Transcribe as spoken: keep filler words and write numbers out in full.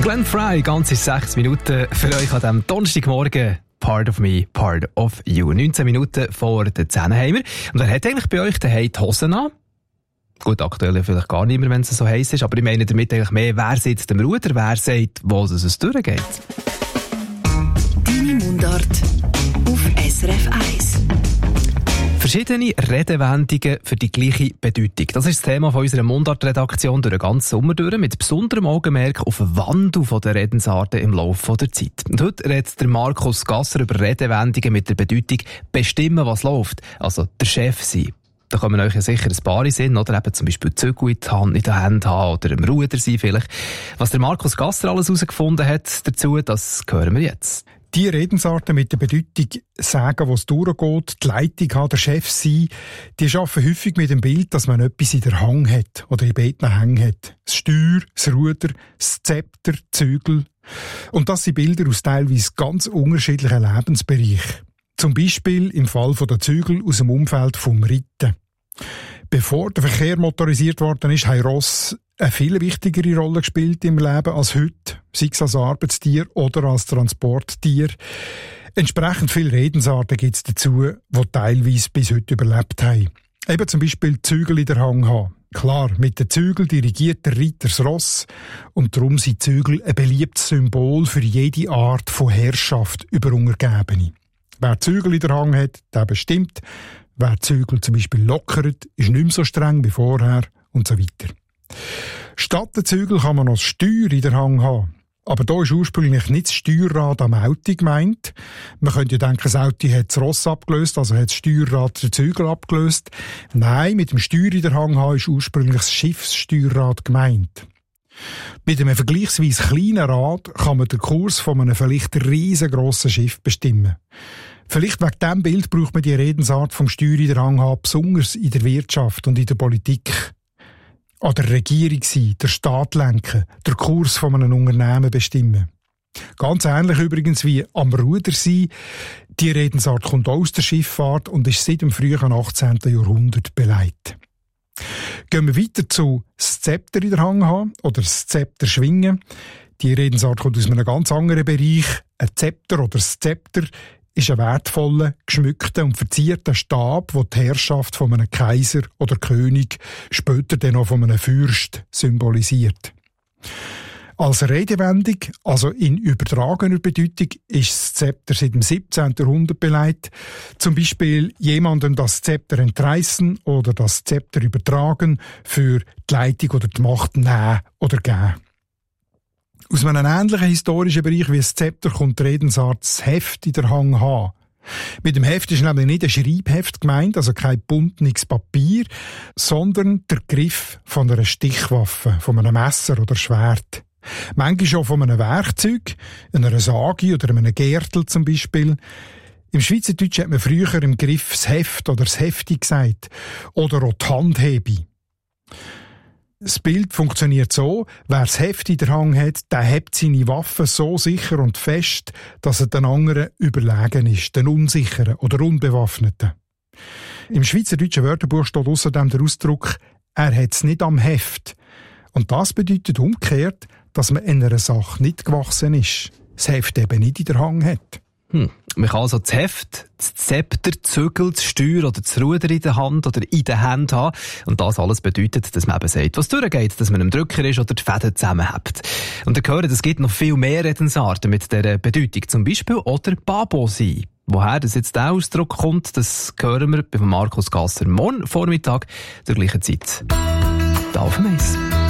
Glenn Frey, ganze sechs Minuten für euch an diesem Donnerstagmorgen. Part of me, part of you. neunzehn Minuten vor der zehn haben wir. Und wer hat eigentlich bei euch daheim die Hosen an? Gut, aktuell vielleicht gar nicht mehr, wenn es so heiß ist, aber ich meine damit eigentlich mehr, wer sitzt am Ruder, wer sagt, wo es durchgeht. Deine Mundart auf S R F eins. Verschiedene Redewendungen für die gleiche Bedeutung. Das ist das Thema von unserer Mundart-Redaktion durch den ganzen Sommer durch, mit besonderem Augenmerk auf den Wandel der Redensarten im Laufe der Zeit. Und heute redet der Markus Gasser über Redewendungen mit der Bedeutung «bestimmen, was läuft», also der Chef sein. Da kommen euch ja sicher ein paar in Sinn, oder eben zum Beispiel Zügel in die Hand, in der Hand haben oder im Ruder sein vielleicht. Was der Markus Gasser alles herausgefunden hat dazu, das hören wir jetzt. Die Redensarten mit der Bedeutung sagen, wo es durchgeht, die Leitung haben, der Chef sein, die arbeiten häufig mit dem Bild, dass man etwas in der Hand hat oder in beiden Hängen hat. Das Steuer, das Ruder, das Zepter, die Zügel. Und das sind Bilder aus teilweise ganz unterschiedlichen Lebensbereichen. Zum Beispiel im Fall der Zügel aus dem Umfeld vom Reiten. Bevor der Verkehr motorisiert worden ist, haben Ross eine viel wichtigere Rolle gespielt im Leben als heute, sei es als Arbeitstier oder als Transporttier. Entsprechend viele Redensarten gibt es dazu, die teilweise bis heute überlebt haben. Eben zum Beispiel Zügel in der Hand haben. Klar, mit den Zügeln dirigiert der Reiter das Ross und darum sind Zügel ein beliebtes Symbol für jede Art von Herrschaft über Untergebene. Wer Zügel in der Hand hat, der bestimmt. Wer Zügel zum Beispiel lockert, ist nicht mehr so streng wie vorher und so weiter. Statt der Zügel kann man noch das Steuer in der Hand haben. Aber da ist ursprünglich nicht das Steuerrad am Auto gemeint. Man könnte ja denken, das Auto hat das Ross abgelöst, also hat das Steuerrad den Zügel abgelöst. Nein, mit dem Steuer in der Hand haben ist ursprünglich das Schiffssteuerrad gemeint. Mit einem vergleichsweise kleinen Rad kann man den Kurs von einem vielleicht riesengroßen Schiff bestimmen. Vielleicht wegen diesem Bild braucht man die Redensart vom Steuer in der Hand haben, besonders in der Wirtschaft und in der Politik. An der Regierung sein, der Staat lenken, der Kurs von einem Unternehmen bestimmen. Ganz ähnlich übrigens wie am Ruder sein. Die Redensart kommt aus der Schifffahrt und ist seit dem frühen achtzehnten Jahrhundert beleidigt. Gehen wir weiter zu das Zepter in der Hand haben oder das Zepter schwingen. Die Redensart kommt aus einem ganz anderen Bereich. Ein Zepter oder das Zepter ist ein wertvoller, geschmückter und verzierter Stab, der die Herrschaft von einem Kaiser oder König, später dann auch von einem Fürst symbolisiert. Als Redewendung, also in übertragener Bedeutung, ist das Zepter seit dem siebzehnten Jahrhundert beleidigt. Zum Beispiel jemandem das Zepter entreißen oder das Zepter übertragen, für die Leitung oder die Macht nehmen oder geben. Aus einem ähnlichen historischen Bereich wie das Zepter kommt die Redensart das Heft in der Hand haben. Mit dem Heft ist nämlich nicht ein Schreibheft gemeint, also kein buntes Papier, sondern der Griff von einer Stichwaffe, von einem Messer oder Schwert. Manchmal auch von einem Werkzeug, einer Sage oder einem Gärtel zum Beispiel. Im Schweizerdeutsch hat man früher im Griff das Heft oder das Hefti gesagt. Oder auch die Handhebe. Das Bild funktioniert so, wer das Heft in der Hand hat, der hebt seine Waffe so sicher und fest, dass er den anderen überlegen ist, den Unsicheren oder Unbewaffneten. Im Schweizerdeutschen Wörterbuch steht außerdem der Ausdruck, er hat es nicht am Heft. Und das bedeutet umgekehrt, dass man in einer Sache nicht gewachsen ist, das Heft eben nicht in der Hand hat. Hm. Man kann also das Heft, das Zepter, die Zügel, das Steuer oder das Ruder in der Hand oder in der Hand haben. Und das alles bedeutet, dass man eben sagt, was durchgeht, dass man im Drücker ist oder die Fäden zusammenhebt. Und dann hören, es gibt noch viel mehr Redensarten mit dieser Bedeutung. Zum Beispiel oder Babo sein. Woher das jetzt der Ausdruck kommt, das hören wir bei Markus Gasser morgen Vormittag zur gleichen Zeit. Da auf dem Eis.